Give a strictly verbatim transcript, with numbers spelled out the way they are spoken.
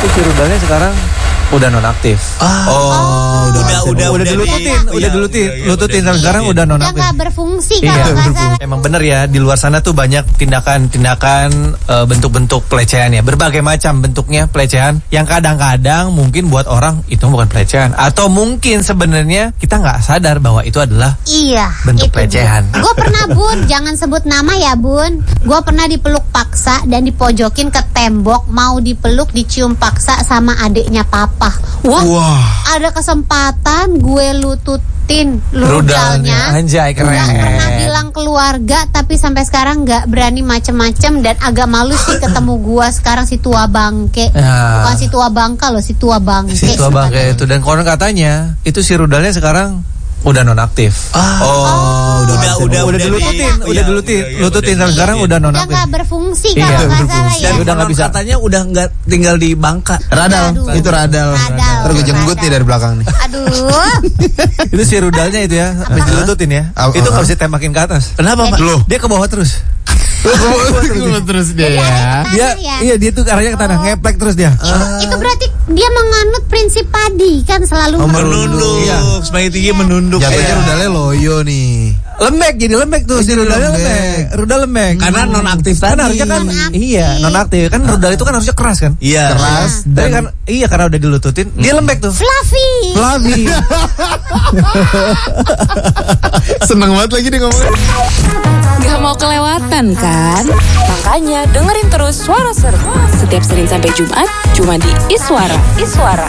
Itu si rudalnya sekarang udah nonaktif. Ah. Oh, Oh, udah udah, udah udah dilututin, di- udah iya, dilututin, iya, iya, lututin udah sampai sekarang dilututin. udah Udah nonaktif. nggak berfungsi Iya, kalau nggak salah. emang bener ya, di luar sana tuh banyak tindakan-tindakan eh, bentuk-bentuk pelecehan ya, berbagai macam bentuknya pelecehan yang kadang-kadang mungkin buat orang itu bukan pelecehan, atau mungkin sebenarnya kita nggak sadar bahwa itu adalah Iya, bentuk itu pelecehan. Gue pernah Bun, jangan sebut nama ya Bun. Gue pernah dipeluk paksa dan dipojokin ke tembok, mau dipeluk dicium paksa sama adiknya papa. Wah, Wah. ada kesempatan gue lututin rudalnya. Anjay, keren. Gak pernah bilang keluarga, tapi sampai sekarang nggak berani macem-macem dan agak malu sih ketemu gue sekarang si tua bangke. Ya. Bukan si tua bangka loh, si tua bangke. Si tua bangke itu, dan konon katanya itu si rudalnya sekarang udah nonaktif. Ah. Oh, udah udah udah udah dilututin, di- udah iya, dilututin, iya, iya, lututin udah sampai sekarang udah Udah nonaktif. nggak berfungsi Iya, kalau nggak salah berfungsi. ya. Dan udah nggak bisa. Katanya udah nggak tinggal di Bangka. Radal, Aduh. itu radal. Radal. Ntar gue jenggut nih dari belakang nih. Aduh. Itu si rudalnya itu ya, habis dilututin ya. Apa? Itu nggak bisa tembakin ke atas. Kenapa, Pak? Loh. Dia ke bawah terus. Gue terus dia ya. Dia, ya? iya dia tuh arahnya ke tanah, ngeplek terus dia. Itu berarti dia menganut prinsip padi kan selalu Oh, Menunduk, Iya. semakin tinggi menunduk. Jatuhnya Iya. rudalnya loyo nih. Lembek, jadi lembek tuh, si rudalnya lembek. lembek. Rudal lembek. Karena nonaktif Kan tadi. harusnya kan Nonaktif. iya, nonaktif. Kan rudal itu kan harusnya keras kan? Iya. Keras Tapi dan kan iya karena udah dilututin, dia lembek tuh. fluffy. Flavi. seneng banget lagi nih ngomongnya. Gak mau kelewatan kan? Makanya dengerin terus Suara Seru setiap Senin sampai Jumat cuma di Iswara. Iswara.